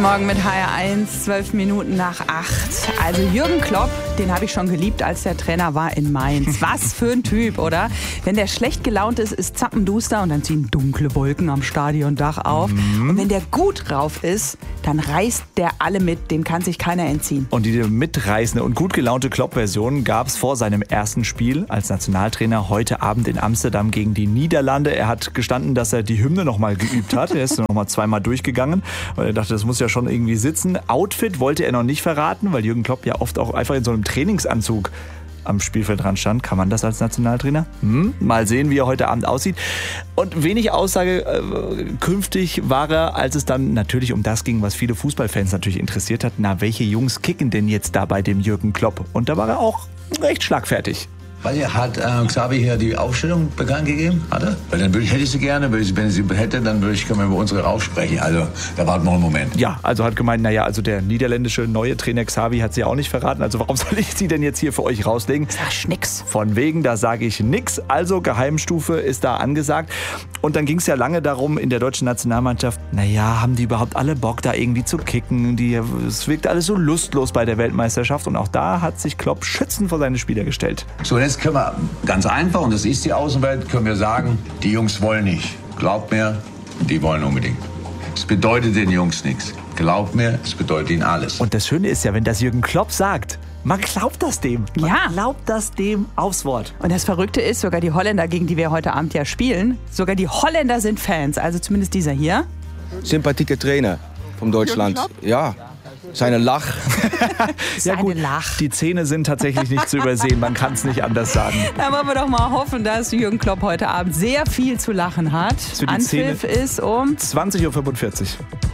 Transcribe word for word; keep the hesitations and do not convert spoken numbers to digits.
Morgen mit H R eins, zwölf Minuten nach acht. Also Jürgen Klopp, den habe ich schon geliebt, als der Trainer war in Mainz. Was für ein Typ, oder? Wenn der schlecht gelaunt ist, ist zappenduster und dann ziehen dunkle Wolken am Stadiondach auf. Mhm. Und wenn der gut drauf ist, dann reißt der alle mit, dem kann sich keiner entziehen. Und die mitreißende und gut gelaunte Klopp-Version gab es vor seinem ersten Spiel als Nationaltrainer heute Abend in Amsterdam gegen die Niederlande. Er hat gestanden, dass er die Hymne nochmal geübt hat. Er ist nochmal zweimal durchgegangen, weil er dachte, das muss ja schon irgendwie sitzen. Outfit wollte er noch nicht verraten, weil Jürgen Klopp ja oft auch einfach in so einem Trainingsanzug am Spielfeld dran stand. Kann man das als Nationaltrainer? Hm? Mal sehen, wie er heute Abend aussieht. Und wenig Aussage äh, künftig war er, als es dann natürlich um das ging, was viele Fußballfans natürlich interessiert hat. Na, welche Jungs kicken denn jetzt da bei dem Jürgen Klopp? Und da war er auch recht schlagfertig. Weil er hat äh, Xavi hier die Aufstellung bekannt gegeben, hat er? Weil dann würde ich, hätte ich sie gerne, wenn ich, wenn ich sie hätte, dann würde ich, können wir über unsere raussprechen. Also, da war noch ein Moment. Ja, also hat gemeint, naja, also der niederländische neue Trainer Xavi hat sie auch nicht verraten. Also warum soll ich sie denn jetzt hier für euch rauslegen? Sag nix. Von wegen, da sage ich nix. Also Geheimstufe ist da angesagt. Und dann ging es ja lange darum in der deutschen Nationalmannschaft, naja, haben die überhaupt alle Bock, da irgendwie zu kicken? Die, es wirkt alles so lustlos bei der Weltmeisterschaft. Und auch da hat sich Klopp schützend vor seine Spieler gestellt. So, jetzt können wir ganz einfach, und das ist die Außenwelt, können wir sagen, die Jungs wollen nicht. Glaubt mir, die wollen unbedingt. Es bedeutet den Jungs nichts. Glaubt mir, es bedeutet ihnen alles. Und das Schöne ist ja, wenn das Jürgen Klopp sagt, man glaubt das dem. Man ja. glaubt das dem aufs Wort. Und das Verrückte ist, sogar die Holländer, gegen die wir heute Abend ja spielen, sogar die Holländer sind Fans. Also zumindest dieser hier. Sympathieke Trainer von Deutschland. Ja. Seine Lach. Ja gut, Lach. Die Zähne sind tatsächlich nicht zu übersehen, man kann es nicht anders sagen. Da wollen wir doch mal hoffen, dass Jürgen Klopp heute Abend sehr viel zu lachen hat. Für die Anpfiff Zähne ist um zwanzig Uhr fünfundvierzig.